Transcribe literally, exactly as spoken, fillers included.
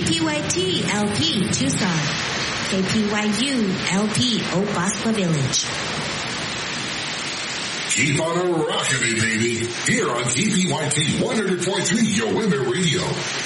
P Y T L P Tucson, K P Y U L P Opaspa Village. Keep on a rockin' it, baby. Here on K P Y T one hundred point three, Yo M A Radio.